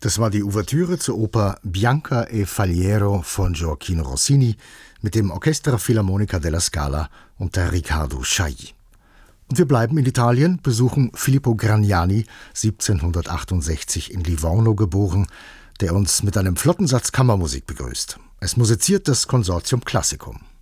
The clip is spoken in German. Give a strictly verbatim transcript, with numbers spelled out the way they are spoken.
Das war die Ouvertüre zur Oper Bianca e Faliero von Gioachino Rossini mit dem Orchestra Filarmonica della Scala unter Riccardo Chailly. Und wir bleiben in Italien, besuchen Filippo Gragnani, siebzehnhundertachtundsechzig in Livorno geboren, der uns mit einem flotten Satz Kammermusik begrüßt. Es musiziert das Consortium Classicum.